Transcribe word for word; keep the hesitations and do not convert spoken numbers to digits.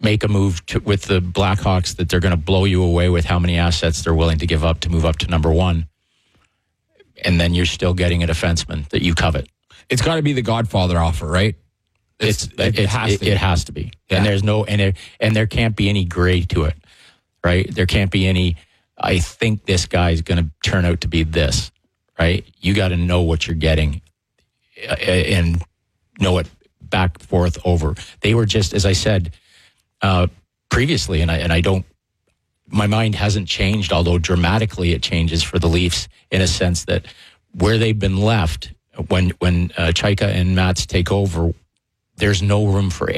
make a move to, with the Blackhawks that they're going to blow you away with how many assets they're willing to give up to move up to number one. And then you're still getting a defenseman that you covet. It's got to be the Godfather offer, right? It's, it's, it, it, has it, it has to be. Yeah. And there's no, and, it, and there can't be any gray to it, right? There can't be any, I think this guy's going to turn out to be this, right? You got to know what you're getting and know it back, forth, over. They were just, as I said uh, previously, and I, and I don't, my mind hasn't changed, although dramatically it changes for the Leafs in a sense that where they've been left when, when uh, Chaika and Mats take over, there's no room for